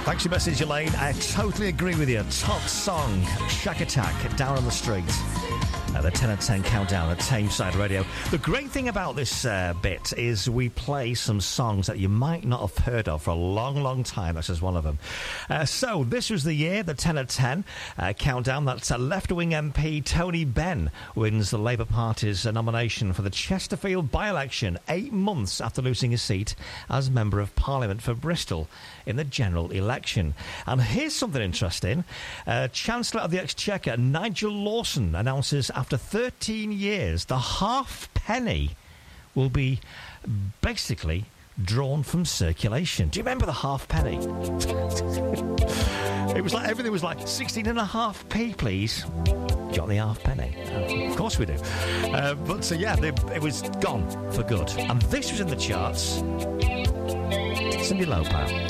Thanks for your message, Elaine. I totally agree with you. Top song, Shack Attack, Down on the Street. The 10 at 10 countdown at Tameside Radio. The great thing about this bit is we play some songs that you might not have heard of for a long, long time. That's just one of them. So this was the year, the 10 at 10 countdown. That's left-wing MP Tony Benn wins the Labour Party's nomination for the Chesterfield by-election 8 months after losing his seat as Member of Parliament for Bristol in the general election. And here's something interesting. Chancellor of the Exchequer Nigel Lawson announces after 13 years the halfpenny will be basically drawn from circulation. Do you remember the halfpenny? It was like everything was like 16.5p, please. Do you want the halfpenny? Oh, of course we do. It was gone for good. And this was in the charts. Cyndi Lauper.